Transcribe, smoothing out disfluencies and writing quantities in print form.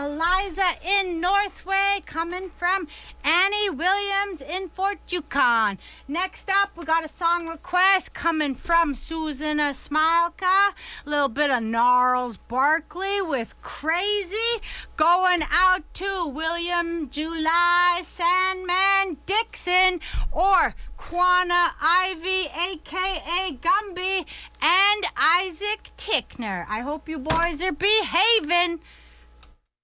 Eliza in Northway, coming from Annie Williams in Fort Yukon. Next up, we got a song request coming from Susanna Smilka. A little bit of Gnarls Barkley with Crazy. Going out to William July Sandman Dixon or Quana Ivy, a.k.a. Gumby, and Isaac Tickner. I hope you boys are behaving.